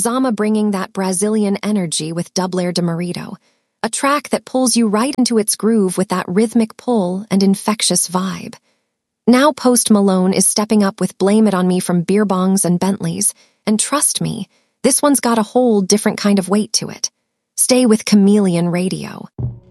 Zama bringing that Brazilian energy with Doubler de Marito, a track that pulls you right into its groove with that rhythmic pull and infectious vibe. Now Post Malone is stepping up with Blame It On Me from Beer Bongs and Bentleys, and trust me, this one's got a whole different kind of weight to it. Stay with Chameleon Radio.